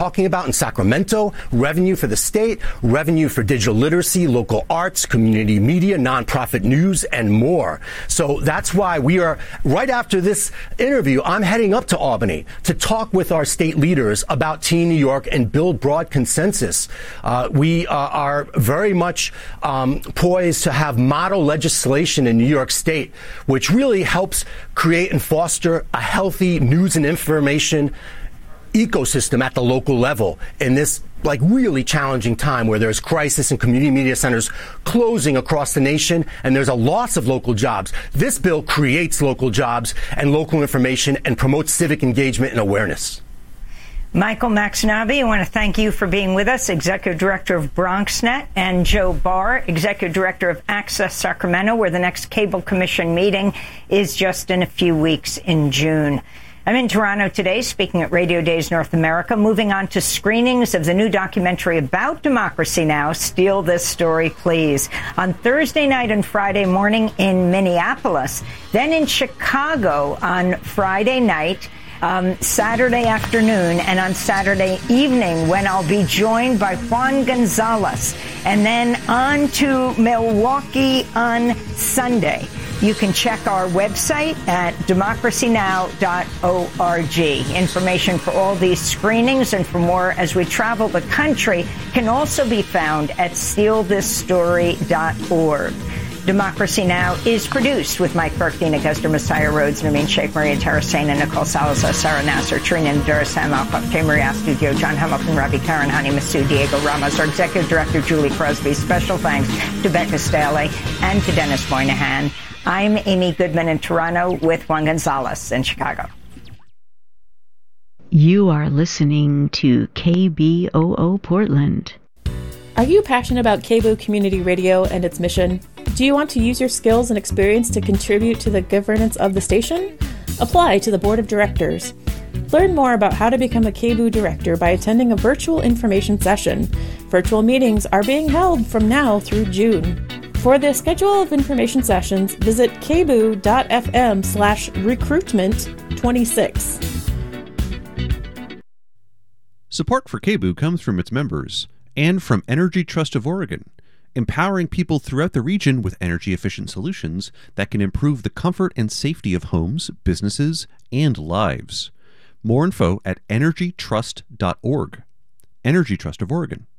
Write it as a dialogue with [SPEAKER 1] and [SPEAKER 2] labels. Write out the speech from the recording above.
[SPEAKER 1] talking about in Sacramento, revenue for the state, revenue for digital literacy, local arts, community media, nonprofit news, and more. So that's why we are, right after this interview, I'm heading up to Albany to talk with our state leaders about Teen New York and build broad consensus. We are very much poised to have model legislation in New York State, which really helps create and foster a healthy news and information ecosystem at the local level in this really challenging time where there's crisis and community media centers closing across the nation and there's a loss of local jobs. This bill creates local jobs and local information and promotes civic engagement and awareness.
[SPEAKER 2] Michael Maxnavi, I want to thank you for being with us, Executive Director of BronxNet, and Joe Barr, Executive Director of Access Sacramento, where the next Cable Commission meeting is just in a few weeks in June. I'm in Toronto today, speaking at Radio Days North America, moving on to screenings of the new documentary about Democracy Now!, Steal This Story, Please, on Thursday night and Friday morning in Minneapolis, then in Chicago on Friday night, Saturday afternoon, and on Saturday evening, when I'll be joined by Juan Gonzalez, and then on to Milwaukee on Sunday. You can check our website at democracynow.org. Information for all these screenings and for more as we travel the country can also be found at stealthisstory.org. Democracy Now! Is produced with Mike Burke, Dina Gester, Messiah Rhodes, Naveen Sheikh, Maria Tarasena, Nicole Salazar, Sarah Nasser, Trina Nadura, Sam Alcoff, Jay Maria Studio, John Hamilton, Ravi Karen, Hani Masood, Diego Ramos, our Executive Director, Julie Crosby. Special thanks to Becca Staley and to Dennis Moynihan. I'm Amy Goodman in Toronto with Juan Gonzalez in Chicago.
[SPEAKER 3] You are listening to KBOO Portland.
[SPEAKER 4] Are you passionate about KBOO Community Radio and its mission? Do you want to use your skills and experience to contribute to the governance of the station? Apply to the Board of Directors. Learn more about how to become a KBOO director by attending a virtual information session. Virtual meetings are being held from now through June. For the schedule of information sessions, visit kboo.fm/recruitment26.
[SPEAKER 5] Support for KBOO comes from its members and from Energy Trust of Oregon, empowering people throughout the region with energy-efficient solutions that can improve the comfort and safety of homes, businesses, and lives. More info at energytrust.org. Energy Trust of Oregon.